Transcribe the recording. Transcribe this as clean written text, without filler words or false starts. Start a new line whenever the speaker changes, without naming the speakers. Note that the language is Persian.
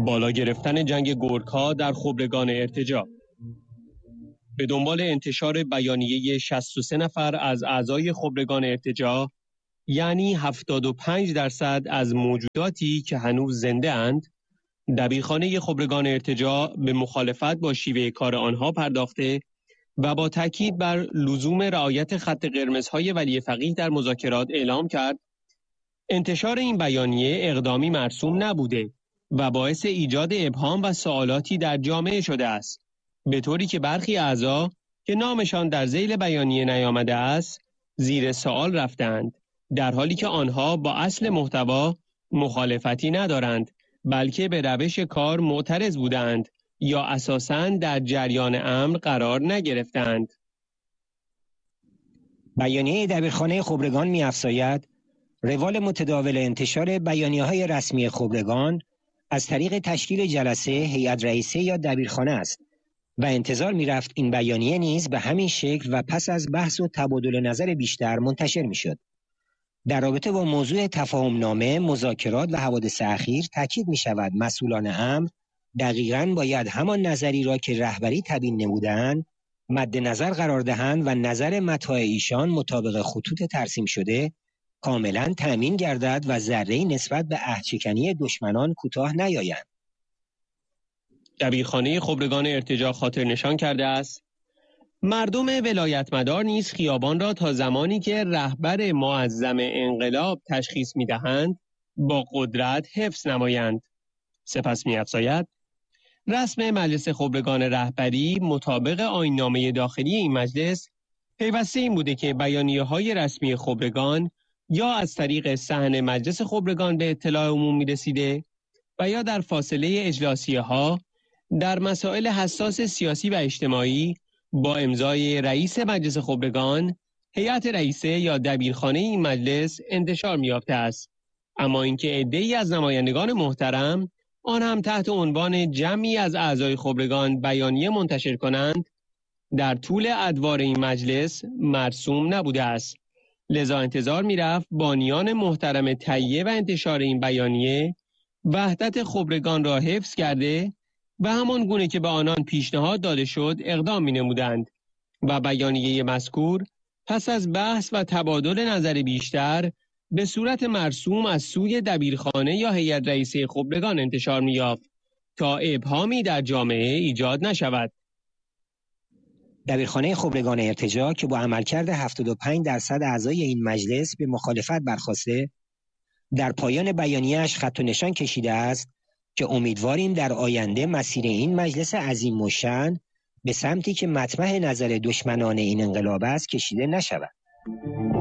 بالا گرفتن جنگ گورکا در خبرگان ارتجاع. به دنبال انتشار بیانیه 63 نفر از اعضای خبرگان ارتجاع، یعنی 75% از موجوداتی که هنوز زنده اند، دبیرخانه خبرگان ارتجاع به مخالفت با شیوه کار آنها پرداخته و با تاکید بر لزوم رعایت خط قرمزهای ولی فقیه در مذاکرات اعلام کرد انتشار این بیانیه اقدامی مرسوم نبوده و باعث ایجاد ابهام و سوالاتی در جامعه شده است، به طوری که برخی اعضا که نامشان در ذیل بیانیه نیامده است زیر سوال رفتند، در حالی که آنها با اصل محتوا مخالفتی ندارند بلکه به روش کار معترض بودند یا اساساً در جریان امر قرار نگرفتند.
بیانیه دبیرخانه خبرگان می‌افزاید روال متداول انتشار بیانیه‌های رسمی خبرگان از طریق تشکیل جلسه، هیئت رئیسه یا دبیرخانه است و انتظار می‌رفت این بیانیه نیز به همین شکل و پس از بحث و تبادل نظر بیشتر منتشر می‌شد. در رابطه با موضوع تفاهم‌نامه، مذاکرات و حوادث اخیر تاکید می‌شود مسئولان امر دقیقاً باید همان نظری را که رهبری تبیین نمودند مد نظر قرار دهند و نظر متاع ایشان مطابق خطوط ترسیم شده کاملاً تأمین گردد و ذره‌ای نسبت به عهدشکنی دشمنان کوتاه نیایند.
دبیرخانه خبرگان ارتجاع خاطر نشان کرده است مردم ولایتمدار نیز خیابان را تا زمانی که رهبر معظم انقلاب تشخیص می‌دهند با قدرت حفظ نمایند. سپس می‌افزاید رسم مجلس خبرگان رهبری مطابق آیین‌نامه داخلی این مجلس پیوسته این بوده که بیانیه‌های رسمی خبرگان یا از طریق صحن مجلس خبرگان به اطلاع عموم می‌رسیده و یا در فاصله اجلاسیه‌ها در مسائل حساس سیاسی و اجتماعی با امضای رئیس مجلس خبرگان، هیئت رئیسه یا دبیرخانه این مجلس انتشار می‌یافته است. اما اینکه عده‌ای از نمایندگان محترم آن هم تحت عنوان جمعی از اعضای خبرگان بیانیه منتشر کنند در طول ادوار این مجلس مرسوم نبوده است. لذا انتظار می‌رفت بانیان محترم تهیه و انتشار این بیانیه وحدت خبرگان را حفظ کرده و همان گونه که به آنان پیشنهاد داده شد اقدام می‌نمودند و بیانیه مذکور پس از بحث و تبادل نظر بیشتر به صورت مرسوم از سوی دبیرخانه یا هیئت رئیسه خبرگان انتشار می‌یافت تا ابهامی در جامعه ایجاد نشود.
دبیرخانه خبرگان ارتجاع که با عملکرد 75% اعضای این مجلس به مخالفت برخاسته، در پایان بیانیه‌اش خط و نشان کشیده است که امیدواریم در آینده مسیر این مجلس عظیم و شأن به سمتی که مطمح نظر دشمنان این انقلاب است کشیده نشود.